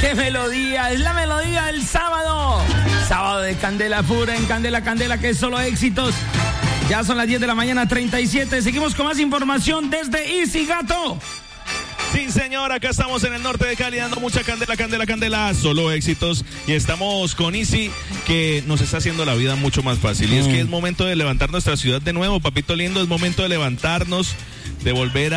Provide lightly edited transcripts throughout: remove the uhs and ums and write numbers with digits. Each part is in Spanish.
¡Qué melodía! Es la melodía del sábado. Sábado de candela pura en Candela Candela, que es solo éxitos. Ya son las 10 de la mañana, 37. Seguimos con más información desde Easy, Gato. Sí, señor, acá estamos en el norte de Cali dando mucha candela, solo éxitos. Y estamos con Easy, que nos está haciendo la vida mucho más fácil. Y es que es momento de levantar nuestra ciudad de nuevo, papito lindo. Es momento de levantarnos, de volver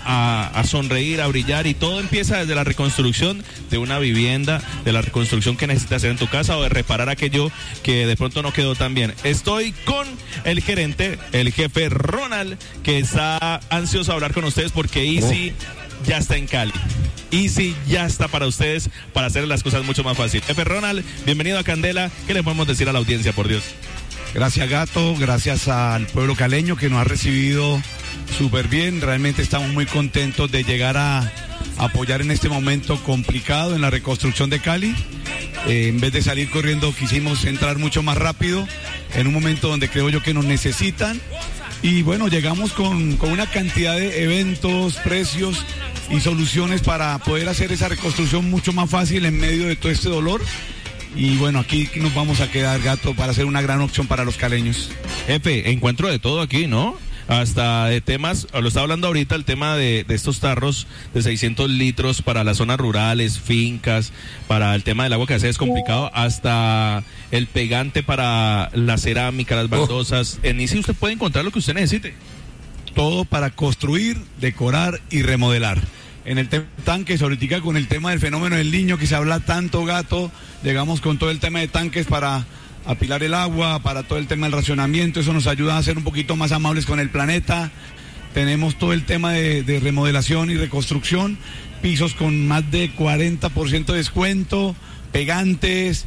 a sonreír, a brillar. Y todo empieza desde la reconstrucción de una vivienda, de la reconstrucción que necesitas hacer en tu casa o de reparar aquello que de pronto no quedó tan bien. Estoy con el gerente, el jefe Ronald, que está ansioso de hablar con ustedes porque Easy ya está en Cali. Easy ya está para ustedes, para hacer las cosas mucho más fácil. Jefe Ronald, bienvenido a Candela. ¿Qué le podemos decir a la audiencia, por Dios? Gracias, Gato. Gracias al pueblo caleño que nos ha recibido súper bien. Realmente estamos muy contentos de llegar a apoyar en este momento complicado en la reconstrucción de Cali. En vez de salir corriendo, quisimos entrar mucho más rápido en un momento donde creo yo que nos necesitan. Y bueno, llegamos con una cantidad de eventos, precios y soluciones para poder hacer esa reconstrucción mucho más fácil en medio de todo este dolor. Y bueno, aquí nos vamos a quedar, Gato, para hacer una gran opción para los caleños. Jefe, encuentro de todo aquí, ¿no? Hasta de temas, lo estaba hablando ahorita, el tema de estos tarros de 600 litros para las zonas rurales, fincas, para el tema del agua que a veces es complicado, hasta el pegante para la cerámica, las baldosas. En Easy usted puede encontrar lo que usted necesite. Todo para construir, decorar y remodelar. En el tema de tanques, ahorita con el tema del fenómeno del Niño que se habla tanto, Gato, llegamos con todo el tema de tanques para apilar el agua, para todo el tema del racionamiento. Eso nos ayuda a ser un poquito más amables con el planeta. Tenemos todo el tema de remodelación y reconstrucción, pisos con más de 40% de descuento, pegantes,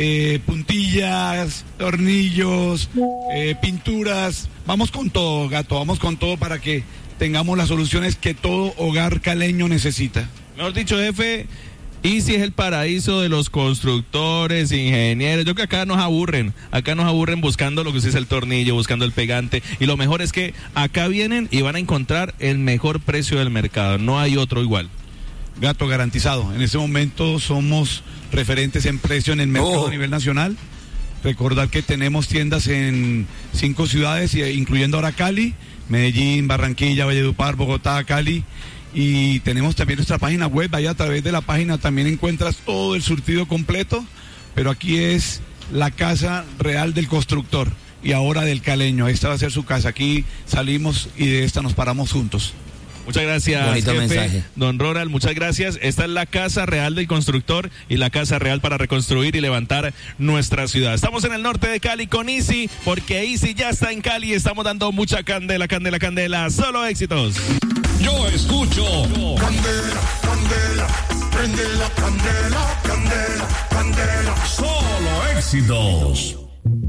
puntillas, tornillos, pinturas. Vamos con todo, Gato, vamos con todo para que tengamos las soluciones que todo hogar caleño necesita. Mejor dicho, jefe, Easy es el paraíso de los constructores, ingenieros. Yo creo que acá nos aburren buscando lo que es el tornillo, buscando el pegante. Y lo mejor es que acá vienen y van a encontrar el mejor precio del mercado. No hay otro igual. Gato, garantizado. En este momento somos referentes en precio en el mercado a nivel nacional. Recordar que tenemos tiendas en 5 ciudades, incluyendo ahora Cali, Medellín, Barranquilla, Valledupar, Bogotá, Cali. Y tenemos también nuestra página web. Allá a través de la página también encuentras todo el surtido completo. Pero aquí es la casa real del constructor y ahora del caleño. Esta va a ser su casa. Aquí salimos y de esta nos paramos juntos. Muchas gracias, bonito jefe, mensaje. Don Ronald, muchas gracias. Esta es la casa real del constructor y la casa real para reconstruir y levantar nuestra ciudad. Estamos en el norte de Cali con Easy, porque Easy ya está en Cali y estamos dando mucha candela, solo éxitos. Yo escucho Candela, candela, prende la candela, candela, candela, solo éxitos.